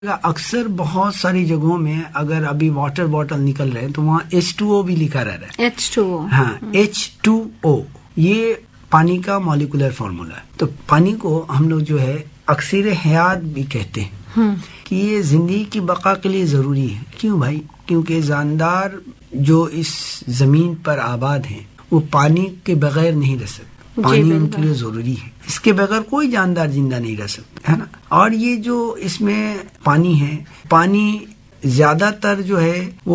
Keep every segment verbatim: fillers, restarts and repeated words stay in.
اکثر بہت ساری جگہوں میں اگر ابھی واٹر باٹل نکل رہے ہیں تو وہاں ایچ ٹو او بھی لکھا رہ رہا ہے. ایچ ٹو او ہاں ایچ ٹو او یہ پانی کا مالیکولر فارمولا ہے. تو پانی کو ہم لوگ جو ہے اکثر حیات بھی کہتے ہیں کہ یہ زندگی کی بقا کے لیے ضروری ہے. کیوں بھائی؟ کیونکہ جاندار جو اس زمین پر آباد ہیں وہ پانی کے بغیر نہیں رہ سکتے. پانی ان کے لیے ضروری ہے. اس کے بغیر کوئی جاندار زندہ نہیں رہ سکتا ہے نا. اور یہ جو اس میں پانی ہے، پانی زیادہ تر جو ہے وہ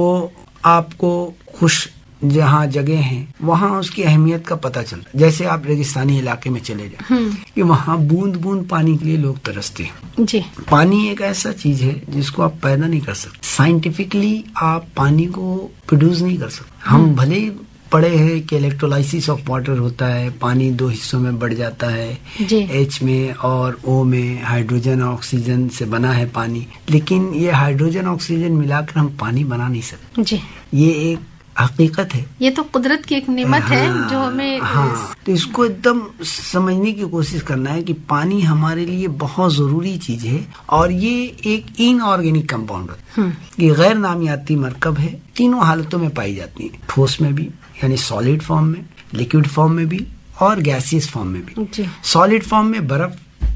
آپ کو خوش جہاں جگہ ہیں وہاں اس کی اہمیت کا پتہ چلتا ہے. جیسے آپ ریگستانی علاقے میں چلے جائیں کہ وہاں بوند بوند پانی کے لیے لوگ ترستے ہیں. جی پانی ایک ایسا چیز ہے جس کو آپ پیدا نہیں کر سکتے. سائنٹیفکلی آپ پانی کو پروڈیوس نہیں کر سکتے. ہم بھلے ہی پڑھے ہیں کہ الیکٹرولائسس آف واٹر ہوتا ہے، پانی دو حصوں میں بڑھ جاتا ہے، ایچ میں اور او میں ہائیڈروجن اور آکسیجن سے بنا ہے پانی، لیکن یہ ہائیڈروجن آکسیجن ملا کر ہم پانی بنا نہیں سکتے. جی یہ ایک حقیقت ہے. یہ تو قدرت کی ایک نعمت ہے جو ہمیں ہاں تو اس کو ایک دم سمجھنے کی کوشش کرنا ہے کہ پانی ہمارے لیے بہت ضروری چیز ہے. اور یہ ایک ان آرگینک کمپاؤنڈ ہے، یہ غیر نامیاتی مرکب ہے. تینوں حالتوں میں پائی جاتی ہیں، ٹھوس میں بھی یعنی سالڈ فارم میں، لیکوڈ فارم میں بھی اور گیسیس فارم میں بھی. سالڈ فارم میں برف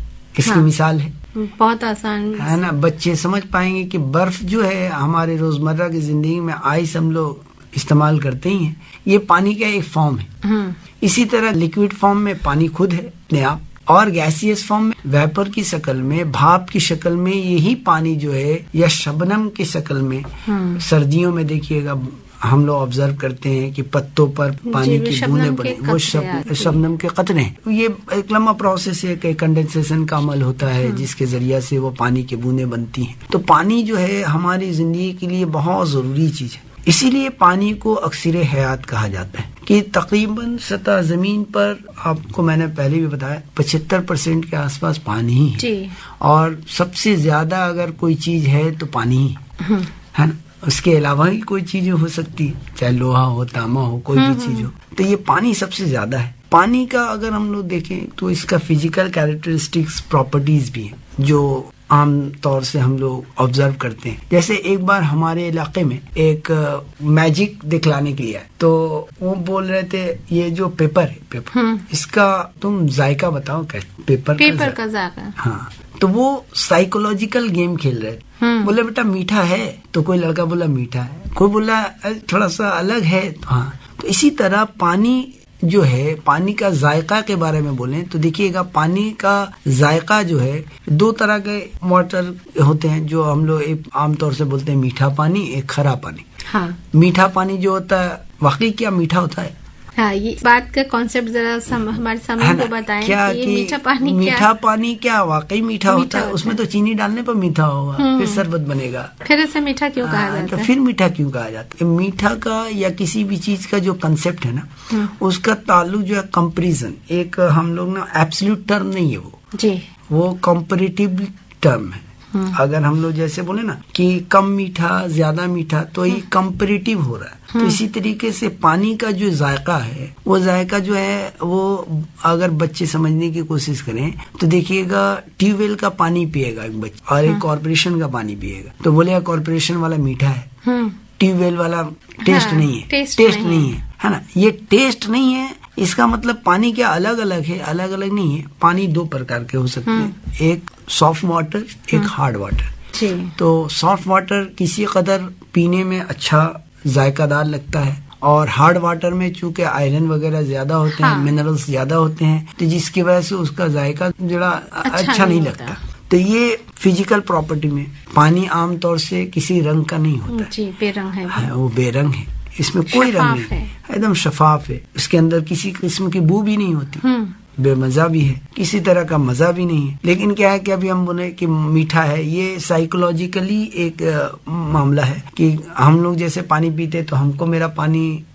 اس کی مثال ہے. بہت آسان ہے نا. بچے سمجھ پائیں گے کہ برف جو ہے ہمارے روزمرہ کی زندگی میں آئس ہم لوگ استعمال کرتے ہی ہیں، یہ پانی کا ایک فارم ہے. اسی طرح لیکوڈ فارم میں پانی خود ہے اپنے آپ، اور گیسیس فارم میں ویپر کی شکل میں، بھاپ کی شکل میں یہی پانی جو ہے، یا شبنم کی شکل میں. سردیوں میں دیکھیے گا ہم لوگ آبزرو کرتے ہیں کہ پتوں پر پانی کی بوندیں پڑی، وہ شبنم کے قطرے ہیں. یہ ایک لمبا پروسیس ہے کہ کنڈنسیشن کا عمل ہوتا ہے جس کے ذریعے سے وہ پانی کی بوندیں بنتی ہیں. تو پانی جو ہے ہماری زندگی کے لیے بہت ضروری چیز ہے. اسی لیے پانی کو اکثر حیات کہا جاتا ہے کہ تقریباً سطح زمین پر آپ کو میں نے پہلے بھی بتایا پچہتر پرسینٹ کے آس پاس پانی ہی ہے. اور سب سے زیادہ اگر کوئی چیز ہے تو پانی ہی ہے نا. اس کے علاوہ ہی کوئی چیزیں ہو سکتی ہے، چاہے لوہا ہو، تانبا ہو، کوئی بھی چیز ہو. تو یہ پانی سب سے زیادہ ہے. پانی کا اگر ہم لوگ دیکھیں تو اس کا فزیکل کیریکٹرسٹکس پراپرٹیز بھی ہیں جو عام طور سے ہم لوگ آبزرو کرتے ہیں. جیسے ایک بار ہمارے علاقے میں ایک میجک دکھلانے کے لیے آئے تو وہ بول رہے تھے یہ جو پیپر ہے، پیپر اس کا تم ذائقہ بتاؤ کیسے. پیپر پیپر کا ذائقہ. ہاں تو وہ سائیکولوجیکل گیم کھیل رہے تھے. بولے بیٹا میٹھا ہے، تو کوئی لڑکا بولا میٹھا ہے، کوئی بولا تھوڑا سا الگ ہے. ہاں تو اسی طرح پانی جو ہے، پانی کا ذائقہ کے بارے میں بولیں تو دیکھیے گا پانی کا ذائقہ جو ہے دو طرح کے واٹر ہوتے ہیں جو ہم لوگ عام طور سے بولتے ہیں میٹھا پانی، ایک کھرا پانی. ہاں میٹھا پانی جو ہوتا ہے واقعی کیا میٹھا ہوتا ہے. ہاں یہ بات کا کانسیپٹ ذرا ہمارے سامنے کو بتائیں کہ یہ میٹھا پانی میٹھا پانی کیا واقعی میٹھا ہوتا ہے. اس میں تو چینی ڈالنے پر میٹھا ہوگا، پھر شربت بنے گا، پھر اسے میٹھا کیوں کہا جاتا ہے؟ پھر میٹھا کیوں کہا جاتا ہے؟ میٹھا کا یا کسی بھی چیز کا جو کنسیپٹ ہے نا اس کا تعلق جو ہے کمپریزن، ایک ہم لوگ نا ایبسلیوٹ ٹرم نہیں ہے وہ جی وہ کمپریٹیو ٹرم ہے. اگر ہم لوگ جیسے بولے نا کہ کم میٹھا زیادہ میٹھا تو یہ کمپریٹیو ہو رہا ہے. تو اسی طریقے سے پانی کا جو ذائقہ ہے وہ ذائقہ جو ہے وہ اگر بچے سمجھنے کی کوشش کریں تو دیکھیے گا ٹیوب ویل کا پانی پیے گا ایک بچہ اور ایک کارپوریشن کا پانی پیے گا تو بولے گا کارپوریشن والا میٹھا ہے، ٹیوب ویل والا ٹیسٹ نہیں ہے. ٹیسٹ نہیں ہے نا. یہ ٹیسٹ نہیں ہے اس کا مطلب پانی کیا الگ الگ ہے؟ الگ الگ نہیں ہے. پانی دو پرکار کے ہو سکتے ہیں، ایک سافٹ واٹر، ایک ہارڈ واٹر. تو سافٹ واٹر کسی قدر پینے میں اچھا ذائقہ دار لگتا ہے، اور ہارڈ واٹر میں چونکہ آئرن وغیرہ زیادہ ہوتے ہیں، منرلز زیادہ ہوتے ہیں، تو جس کی وجہ سے اس کا ذائقہ جڑا اچھا نہیں لگتا. تو یہ فزیکل پراپرٹی میں پانی عام طور سے کسی رنگ کا نہیں ہوتا جی بے رنگ ہے، وہ بے رنگ ہے. اس میں کوئی رنگ نہیں، ایک دم شفاف ہے. اس کے اندر کسی قسم کی بو بھی نہیں ہوتی، بے مزہ بھی ہے، کسی طرح کا مزہ بھی نہیں ہے. لیکن کیا ہے کہ ابھی ہم بولے کہ میٹھا ہے، یہ سائیکولوجیکلی ایک معاملہ ہے کہ ہم لوگ جیسے پانی پیتے تو ہم کو میرا پانی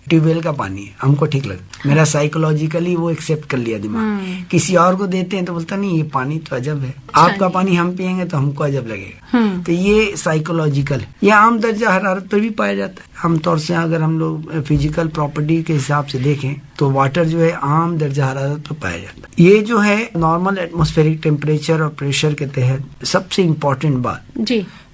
ٹیوب ویل کا پانی ہے، ہم کو ٹھیک لگتا، میرا سائیکولوجیکلی وہ ایکسیپٹ کر لیا دماغ. کسی اور کو دیتے ہیں تو بولتا نہیں یہ پانی تو عجب ہے، آپ کا پانی ہم پیئیں گے تو ہم کو عجب لگے گا. تو یہ سائیکولوجیکل ہے. یہ عام درجہ حرارت پر بھی پایا جاتا ہے. عام طور سے اگر ہم لوگ فزیکل پراپرٹی کے حساب سے دیکھیں تو واٹر جو ہے عام درجہ حرارت پر پایا جاتا ہے. یہ جو ہے نارمل ایٹماسفیرک ٹیمپریچر اور پریشر کے تحت سب سے امپورٹنٹ بات جی